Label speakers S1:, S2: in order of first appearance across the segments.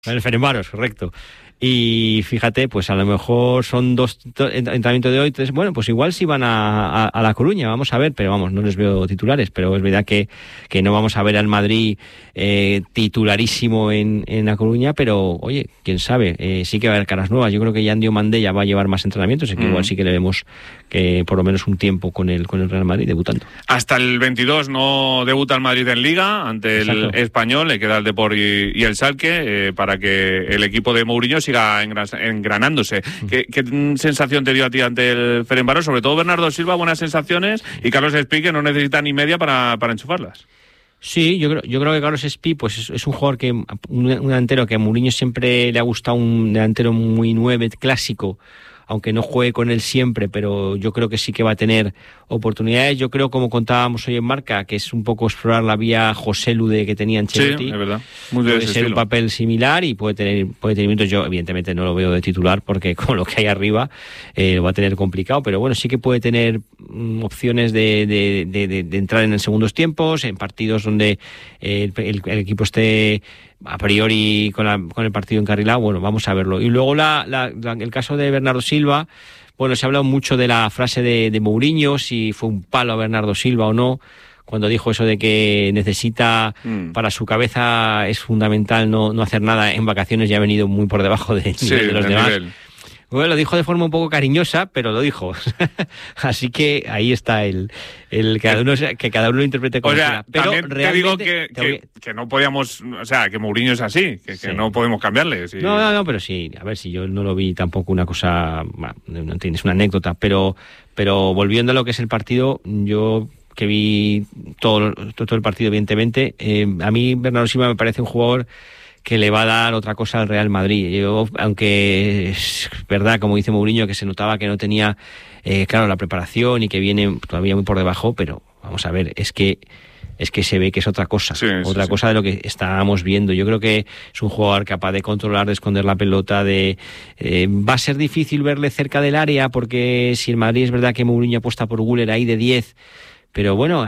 S1: En el Ferencváros, correcto. Y fíjate, pues a lo mejor son 2 entrenamientos de hoy, 3, bueno, pues igual sí van a La Coruña, vamos a ver, pero vamos, no les veo titulares, pero es verdad que no vamos a ver al Madrid titularísimo en La Coruña, pero oye, quién sabe, sí que va a haber caras nuevas. Yo creo que Yandio Mandella va a llevar más entrenamientos, así que igual sí que le vemos que por lo menos un tiempo con el Real Madrid debutando.
S2: Hasta el 22 no debuta el Madrid en Liga ante el Español, le queda el Depor y el Schalke para que el equipo de Mourinho siga engranándose. ¿Qué sensación te dio a ti ante el Ferencváros? Sobre todo Bernardo Silva, buenas sensaciones, y Carlos Espí, que no necesita ni media para enchufarlas.
S1: Sí, yo creo que Carlos Espí pues es un jugador un delantero que a Mourinho siempre le ha gustado, un delantero muy 9 clásico, aunque no juegue con él siempre, pero yo creo que sí que va a tener oportunidades. Yo creo, como contábamos hoy en Marca, que es un poco explorar la vía José Lude que tenía Ancelotti.
S2: Sí, es verdad. Muy de
S1: puede ser un papel similar y puede tener minutos. Yo evidentemente no lo veo de titular porque con lo que hay arriba lo va a tener complicado, pero bueno, sí que puede tener opciones de entrar en segundos tiempos, en partidos donde el equipo esté a priori con el partido encarrilado. Bueno, vamos a verlo. Y luego el caso de Bernardo Silva, bueno, se ha hablado mucho de la frase de Mourinho, si fue un palo a Bernardo Silva o no, cuando dijo eso de que necesita, para su cabeza es fundamental no hacer nada en vacaciones, y ha venido muy por debajo del nivel de los demás. Bueno, lo dijo de forma un poco cariñosa, pero lo dijo. Así que ahí está que cada uno lo interprete como quiera. Pero
S2: también te digo que no podíamos, o sea, que Mourinho es así, que no podemos cambiarle. Sí.
S1: No, pero sí, a ver, si yo no lo vi tampoco una cosa, no tienes una anécdota, pero volviendo a lo que es el partido, yo que vi todo el partido, evidentemente, a mí Bernardo Silva me parece un jugador que le va a dar otra cosa al Real Madrid. Yo, aunque es verdad, como dice Mourinho, que se notaba que no tenía claro la preparación y que viene todavía muy por debajo, pero vamos a ver, es que se ve que es otra cosa, cosa de lo que estábamos viendo. Yo creo que es un jugador capaz de controlar, de esconder la pelota, va a ser difícil verle cerca del área, porque si el Madrid es verdad que Mourinho apuesta por Güler ahí de 10, pero bueno,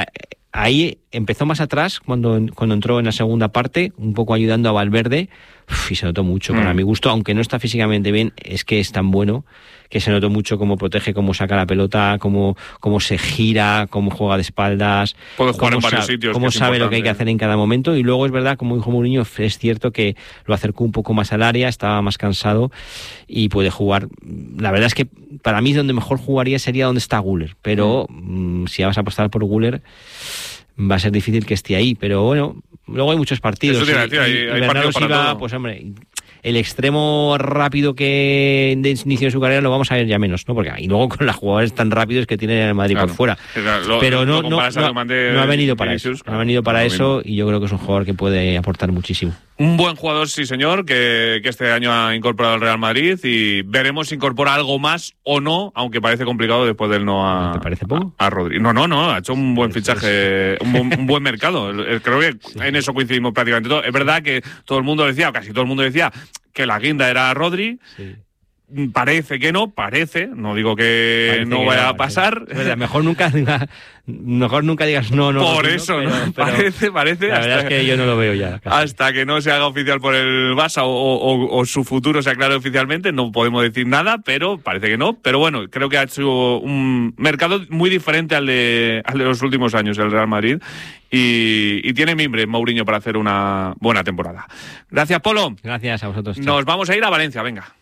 S1: ahí empezó más atrás cuando entró en la segunda parte, un poco ayudando a Valverde, y se notó mucho para mi gusto, aunque no está físicamente bien, es que es tan bueno que se notó mucho cómo protege, cómo saca la pelota, cómo se gira, cómo juega de espaldas,
S2: puede jugar en varios sitios,
S1: cómo sabe lo que hay que hacer en cada momento. Y luego es verdad, como dijo Mourinho, es cierto que lo acercó un poco más al área, estaba más cansado y puede jugar. La verdad es que para mí donde mejor jugaría sería donde está Güler, pero si vas a apostar por Güler va a ser difícil que esté ahí, pero bueno, luego hay muchos partidos.
S2: Eso hay
S1: Bernardo Silva, pues hombre, el extremo rápido que de inicio de su carrera lo vamos a ver ya menos, ¿no? Porque y luego con las jugadores tan rápidos que tiene el Madrid por fuera. Pero no ha venido para eso. No ha venido para eso, y yo creo que es un jugador que puede aportar muchísimo.
S2: Un buen jugador, sí señor, que este año ha incorporado al Real Madrid, y veremos si incorpora algo más o no, aunque parece complicado después del no
S1: ¿Te parece poco?
S2: A Rodri. No, ha hecho un buen fichaje, un buen mercado. Creo que en eso coincidimos prácticamente todos. Es verdad que todo el mundo decía, o casi todo el mundo decía, que la guinda era Rodri. Sí. Parece que no digo que parece no vaya a pasar.
S1: Mejor nunca digas no.
S2: Por eso, pero parece.
S1: La verdad es que yo no lo veo ya.
S2: Casi. Hasta que no se haga oficial por el Barça o su futuro se aclare oficialmente, no podemos decir nada, pero parece que no. Pero bueno, creo que ha hecho un mercado muy diferente al de los últimos años, el Real Madrid. Y tiene mimbre Mourinho para hacer una buena temporada. Gracias, Polo.
S1: Gracias a vosotros.
S2: Nos vamos a ir a Valencia, venga.